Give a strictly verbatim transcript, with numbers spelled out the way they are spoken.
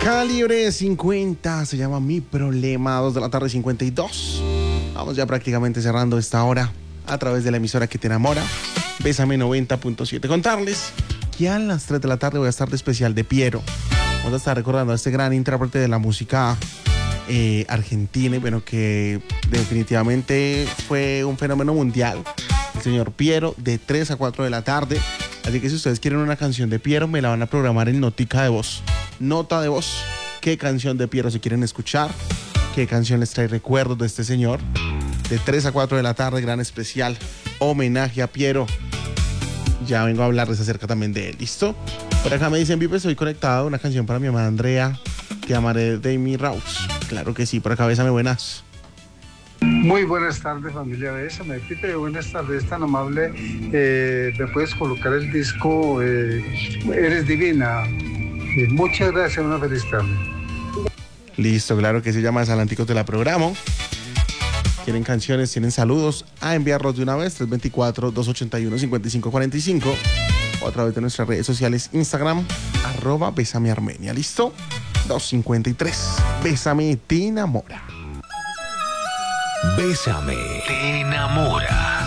Calibre cincuenta, se llama Mi Problema, dos de la tarde, cincuenta y dos. Vamos ya prácticamente cerrando esta hora a través de la emisora que te enamora, Bésame noventa punto siete. Contarles que a las tres de la tarde voy a estar de especial de Piero. Vamos a estar recordando a este gran intérprete de la música eh, argentina, y bueno, que definitivamente fue un fenómeno mundial, el señor Piero, de tres a cuatro de la tarde. Así que si ustedes quieren una canción de Piero, me la van a programar en notica de voz. Nota de voz. ¿Qué canción de Piero se quieren escuchar? ¿Qué canción les trae recuerdos de este señor? De tres a cuatro de la tarde, gran especial, homenaje a Piero. Ya vengo a hablarles acerca también de él. ¿Listo? Por acá me dicen, Vive, estoy conectado. Una canción para mi amada Andrea. Te amaré, de Amy Rouse. Claro que sí. Por acá, Bésame, buenas. Muy buenas tardes, familia Bésame. Pipe, buenas tardes, tan amable. Eh, ¿Me puedes colocar el disco eh, Eres Divina? Eh, muchas gracias, una feliz tarde. Listo, claro que se llama Adelantico, te la programo. Tienen canciones, tienen saludos, a enviarlos de una vez, tres dos cuatro, dos ocho uno, cinco cinco cuatro cinco, o a través de nuestras redes sociales, Instagram, arroba Bésame Armenia. ¿Listo? dos cincuenta y tres. Bésame, te enamora. Bésame, te enamora.